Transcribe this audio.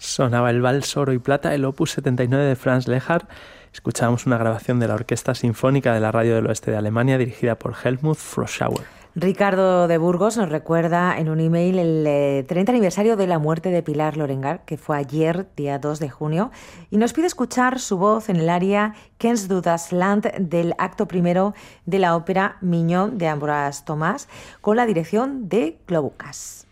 Sonaba el Vals Oro y Plata, el Opus 79 de Franz Lehár. Escuchábamos una grabación de la Orquesta Sinfónica de la Radio del Oeste de Alemania dirigida por Helmut Froschauer. Ricardo de Burgos nos recuerda en un email el 30 aniversario de la muerte de Pilar Lorengar, que fue ayer, día 2 de junio, y nos pide escuchar su voz en el aria Kennst du das Land del acto primero de la ópera Mignon de Ambroise Thomas, con la dirección de Globocas.